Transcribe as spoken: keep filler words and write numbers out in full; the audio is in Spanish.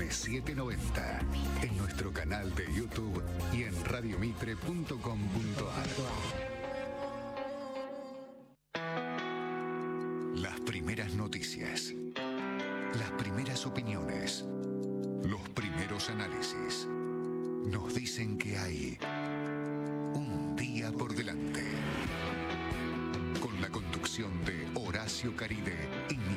setecientos noventa, en nuestro canal de YouTube y en radio mitre punto com punto ar. Las primeras noticias, las primeras opiniones, los primeros análisis nos dicen que hay un día por delante. Con la conducción de Horacio Caride y